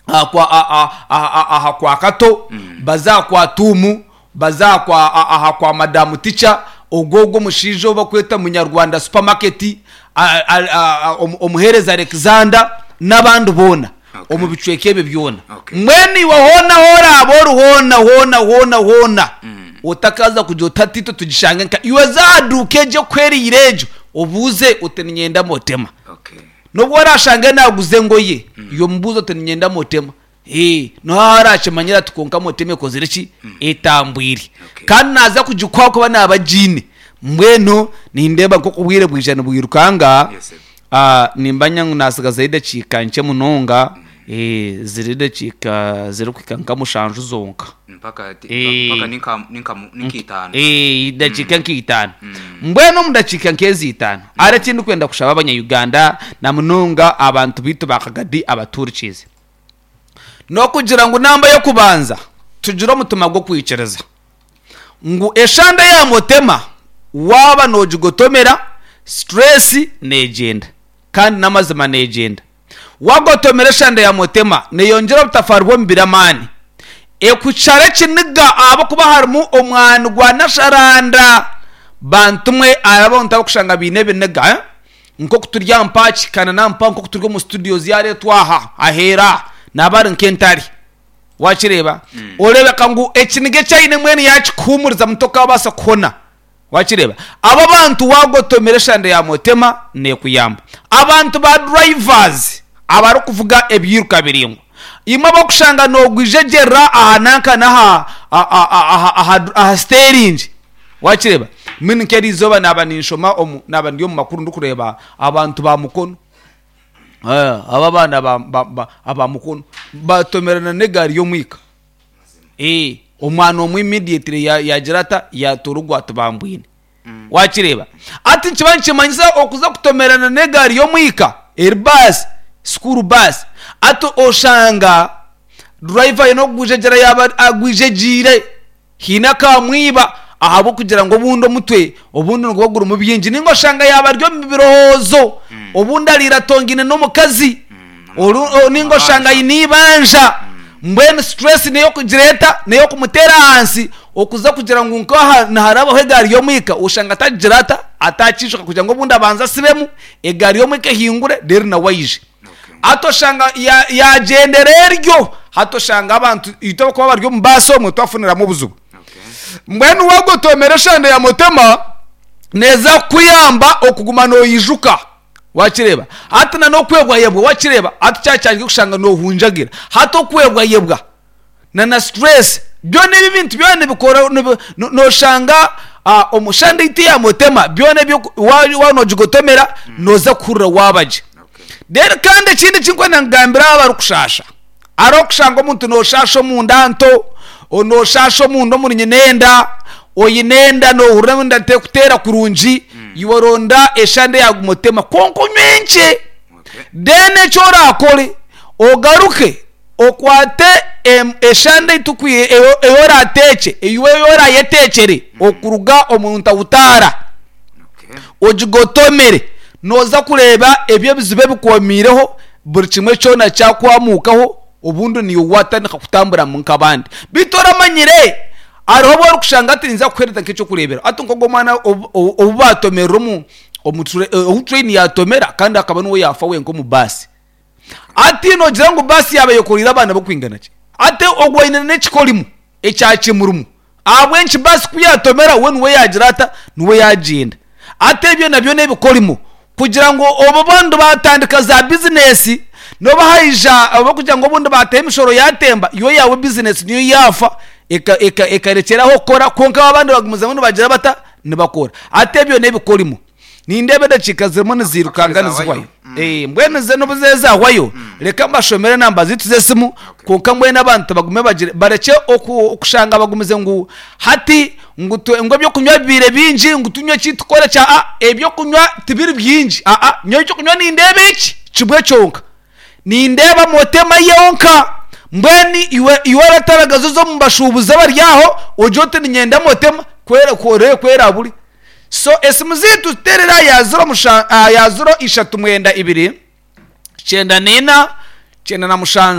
kwa kato baza kwa tumu baza kwa madamu ticha ogogo mushijo bakweta munyarwanda supermarket omuhereza Alexander nabandi bona omubicwekebe byona mweni wahona hora aboro hona utakaza kujota tito tugishange nka iwaza dukeje kweri irejo obuze uteninyenda motema nubwo warashange naguze ngo ye iyo mbuzo uteninyenda motema no harachimanyira tukonka moteme koziriki etambwiri kandi naza kujukwa ko bana abajine mbweno nindeba ko kubwire bwijana bwirukanga nimbanya nasiga zaida cikanche munonga ziride cika zirukikanka mushanju zonka mpaka nikitano idachika nkitano mbweno mudachika nkezi itano arakindi kwenda kushaba abanya Uganda na munonga abantu bitu bakagadi abaturikize no kugira ngo namba yo kubanza tugira mutuma go kwicereza ngo eshanda ya motema waba nojugotomera stress negenda kandi namazima negenda wagotomera eshanda ya motema ne yongera butafarwa mbiramani ekuchare kiniga abo kuba harmu omwana gwa nasharanda bantumwe arabonta bakushanga binebe nega nko kuturya mpachi kana nampa nko kuturya mu studios yare twaha ahera nabari nkentari wakireba orebe kangu ekinige cyine mwene yakikumuriza mutoka basa kona wakireba aba bantu wagotomera shande ya motema ne kuyamba abantu ba drivers abari kuvuga ebyiruka biringo imwe bakushanga no gwijegera ahanaka na steering wakireba mini keri zoba nabanishoma nabandi yo mu makuru ndukureba abantu ba mukono aba bana abamukono batomerana negari yo mwika omwana omwe immediately yagirata yaturugwa tubambwine wakireba ati kibanche manyisa okuza kutomerana negari yo mwika airbus school bus ato oshanga driver yeno gujejera yaba agwijejire hina ka mwiba ahabo kugira ngo bundo mutwe obundi ngo bagura mu byinji ningo shanga yaba ryo birohozo obundi aliratongine no mukazi ningo shanga inibanja mbene stress neyo kujireta neyo kumutera hansi okuza kugira ngo nkaha naharabo hegari yo mwika ushanga tajirata atachishoka kugira ngo bundi abanza sibemu egari yo mwika hingure deri na wayije ato shanga ya gendereryo hato shanga abantu ito ko baryo mbaso mwe twafunira mu buzubu mbwenu wagotomera shande ya motema neza kuyamba okuguma no yijuka wakireba atana no kwegwa yebwa wakireba atucyacyange kushanga no hunjagira hato kwegwa yebwa na stress byone ibintu byone bikora no shanga omushande iti ya motema byone byo wano jugotomera noza kurra wabaje dere kandi kindi kinkwana ngambira abarukushasha arokushanga umuntu no shasho mu ndanto ono shasho mundo muri nyenenda oyinenda no urunda te kutera kurunji yiworonda eshande ya motema konko nyenche dene chora akole ogaruke okwate eshande itukuye eyora teche eyora yetechere okuruga omuntu utara ojigotomere noza kureba ebyo bizibe bikomireho buri kimwe cyona cyakwamukaho ubundi ni wata nakutambura mu nkabandi bitora manyire ariho bari kushanga atinza kwereta kico kurebera atunko gomana obubatomeromu omutrain yatomera kandi akaba nuwo yafa we nko mu basi ati no gira ngo basi yabaye kurira abana bokwingana ki ate ogwayine n'ekikolimu ekyakimurumu abwenchi basi kuyatomera we nuwe yagirata nuwe yagenda ate byo nabyo nebikolimu kugira ngo obo bandu batandika za business no bahayija abo kugira ngo bundi bateye imishoro yatemba iyo yawe business niyo yafa ekarekeraho kora konka abandi bagumuza ngo bagira bata nibakora atebyo nebikorimo nindebe dacikazemo nizirukangana zwayo mbwene ze no buzeza hwayo reka mbashomere namba zituze simu konka mbwe nabantu bagume bagire bareke okushanga bagumize ngo hati ngo byo kunywa bire binji ngutunywa kitukora cha ebyo kunywa tibiri byinji nyo cyo kunywa nindebe iki kibwe cyonka nindeba motema yonka mbweni iwe rataragazo zo mbashubuza baryaho ojote ninyenda motema kwera buri so esimuzitu terera ya 0 ishatu mwenda ibiri 9 9 na mushan